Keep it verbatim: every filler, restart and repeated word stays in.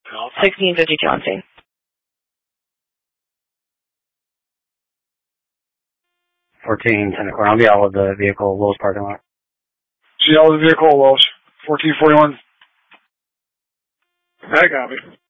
sixteen fifty-two on scene. fourteen ten o'clock. I'll be out of the vehicle, Willis parking lot. See out of the vehicle, Willis. fourteen forty-one. I got it.